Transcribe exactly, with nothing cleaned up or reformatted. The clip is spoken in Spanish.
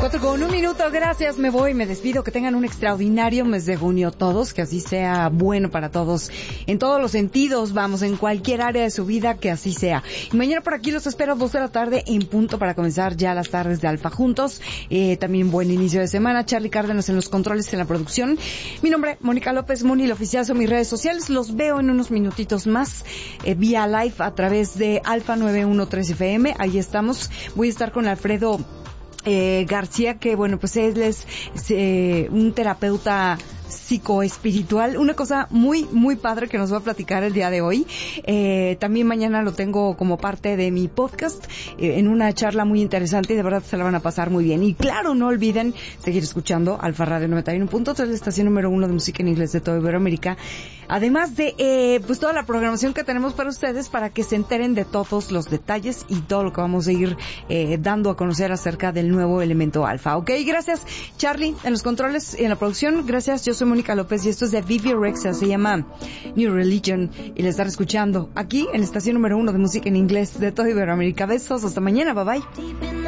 Cuatro con un minuto, gracias, me voy, me despido, que tengan un extraordinario mes de junio todos, que así sea bueno para todos, en todos los sentidos, vamos, en cualquier área de su vida, que así sea. Y mañana por aquí los espero a dos de la tarde en punto para comenzar ya las tardes de Alfa juntos, eh, también buen inicio de semana, Charlie Cárdenas en los controles, en la producción, mi nombre, Mónica López Muni, el oficial, son mis redes sociales, los veo en unos minutitos más, eh, vía live a través de Alfa nueve uno tres F M, ahí estamos, voy a estar con Alfredo Eh, García, que bueno, pues él es, es eh, un terapeuta psicoespiritual, una cosa muy, muy padre que nos va a platicar el día de hoy. Eh, también mañana lo tengo como parte de mi podcast, eh, en una charla muy interesante y de verdad se la van a pasar muy bien. Y claro, no olviden seguir escuchando Alfa Radio noventa y uno punto tres, la estación número uno de música en inglés de toda Iberoamérica. Además de, eh, pues toda la programación que tenemos para ustedes, para que se enteren de todos los detalles y todo lo que vamos a ir eh, dando a conocer acerca del nuevo elemento alfa. Ok, gracias Charlie en los controles y en la producción. Gracias, yo soy Mónica López y esto es de Vivi Rexha, se llama New Religion y le están escuchando aquí en la estación número uno de música en inglés de toda Iberoamérica. Besos, hasta mañana, bye bye.